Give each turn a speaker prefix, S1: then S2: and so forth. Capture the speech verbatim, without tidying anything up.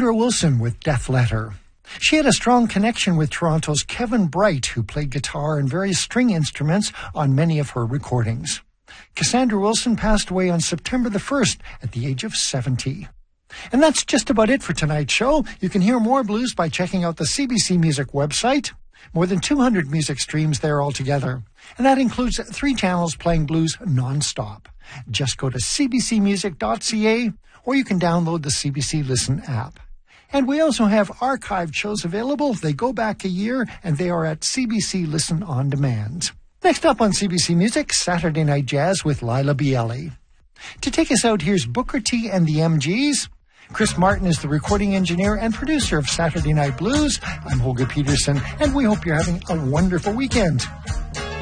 S1: Cassandra Wilson with Death Letter. She had a strong connection with Toronto's Kevin Bright, who played guitar and various string instruments on many of her recordings. Cassandra Wilson passed away on September the first at the age of seventy. And that's just about it for tonight's show. You can hear more blues by checking out the C B C Music website. More than two hundred music streams there altogether. And that includes three channels playing blues non-stop. Just go to c b c music dot c a or you can download the C B C Listen app. And we also have archived shows available. They go back a year and they are at C B C Listen On Demand. Next up on C B C Music, Saturday Night Jazz with Lila Bielli. To take us out, here's Booker T and the M Gs. Chris Martin is the recording engineer and producer of Saturday Night Blues. I'm Holger Peterson, and we hope you're having a wonderful weekend.